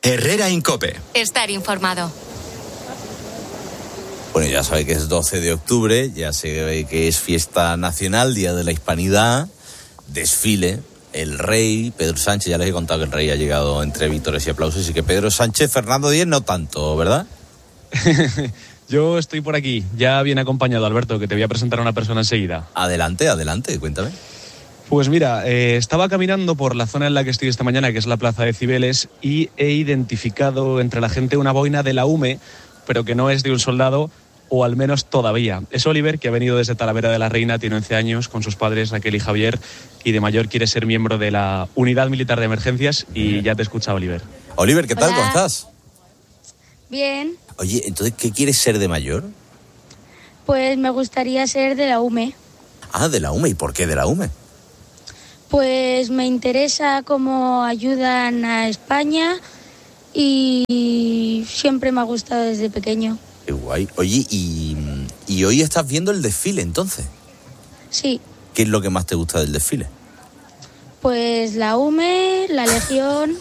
Herrera Incope. Estar informado. Bueno, ya sabe que es 12 de octubre, ya sabe que es fiesta nacional, Día de la Hispanidad, desfile, el rey, Pedro Sánchez, ya les he contado que el rey ha llegado entre vítores y aplausos, y que Pedro Sánchez, Fernando Díez no tanto, ¿verdad? Yo estoy por aquí, ya bien acompañado, Alberto, que te voy a presentar a una persona enseguida. Adelante, cuéntame. Pues mira, estaba caminando por la zona en la que estoy esta mañana, que es la Plaza de Cibeles, y he identificado entre la gente una boina de la UME, pero que no es de un soldado, o al menos todavía. Es Oliver, que ha venido desde Talavera de la Reina, tiene 11 años, con sus padres Raquel y Javier, y de mayor quiere ser miembro de la Unidad Militar de Emergencias, y ya te escucha, Oliver. Oliver, ¿qué tal? Hola. ¿Cómo estás? Bien, Oye, entonces, ¿qué quieres ser de mayor? pues me gustaría ser de la UME. Ah, de la UME. ¿Y por qué de la UME? Pues me interesa cómo ayudan a España y siempre me ha gustado desde pequeño. Qué guay. Oye, y hoy estás viendo el desfile, entonces. Sí, ¿Qué es lo que más te gusta del desfile? pues la UME, la Legión.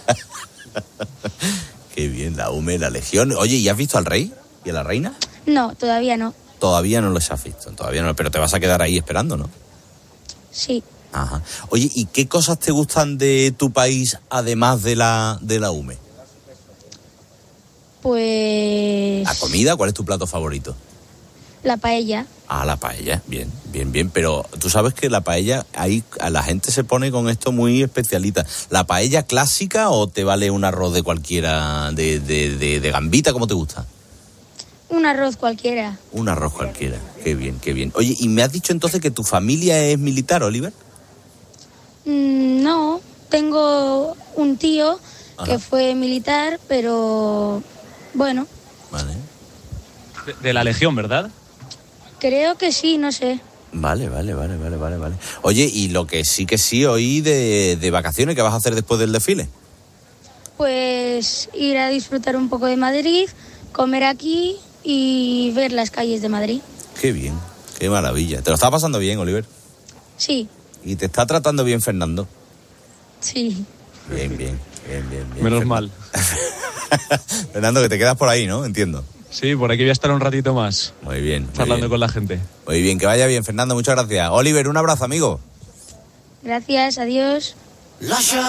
Qué bien, la UME, la Legión. Oye, ¿y has visto al rey y a la reina? No, todavía no. Todavía no los has visto, todavía no, pero te vas a quedar ahí esperando, ¿no? Sí, Ajá. Oye, ¿y qué cosas te gustan de tu país además de la UME? pues ¿La comida? ¿Cuál es tu plato favorito? la paella. Ah, la paella, bien. Pero tú sabes que la paella, ahí a la gente se pone con esto muy especialita. ¿La paella clásica o te vale un arroz de cualquiera, de gambita? ¿Cómo te gusta? Un arroz cualquiera. Un arroz cualquiera. Qué bien. Oye, ¿y me has dicho entonces que tu familia es militar, Oliver? No, tengo un tío Ajá. que fue militar, pero bueno, Vale. De la Legión, ¿verdad? creo que sí, no sé. Vale. Oye, y lo que sí oí de vacaciones, ¿qué vas a hacer después del desfile? Pues ir a disfrutar un poco de Madrid, comer aquí y ver las calles de Madrid. Qué bien, qué maravilla. ¿Te lo estás pasando bien, Oliver? Sí, ¿Y te está tratando bien Fernando? sí. Bien. Menos mal. Fernando, que te quedas por ahí, ¿no? Entiendo. Sí, por aquí voy a estar un ratito más, Muy bien. charlando con la gente. Muy bien, que vaya bien, Fernando, muchas gracias. Oliver, un abrazo, amigo. Gracias, adiós.